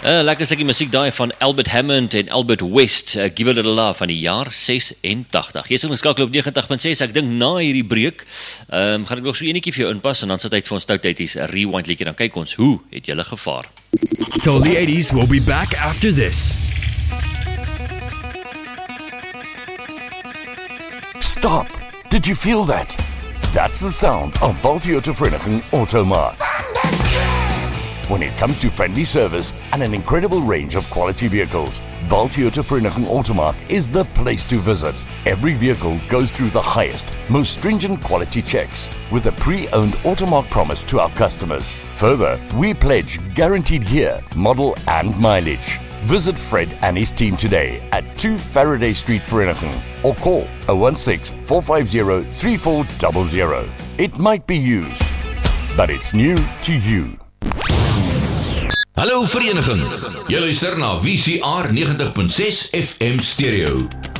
Lekker stukkie musiek daai van Albert Hammond en Albert West, Give a Little Love van die jaar 86. Jy sê ons skakel op 90.6, ek dink na hierdie breek, gaan ek nog so enetjie vir jou inpas, en dan sit uit vir ons Touties 'n rewind liedjie, dan kyk ons, hoe het julle gevaar? Totally 80s will be back after this. Stop! Did you feel that? That's the sound of Valtioto Vereniging Automark. When it comes to friendly service and an incredible range of quality vehicles, Valtioto Vereniging Automark is the place to visit. Every vehicle goes through the highest, most stringent quality checks with a pre-owned Automark promise to our customers. Further, we pledge guaranteed year, model and mileage. Visit Fred and his team today at 2 Faraday Street, Vereniging, or call 016-450-3400. It might be used, but it's new to you. Hallo Vereniging, jy luister na VCR 90.6 FM Stereo.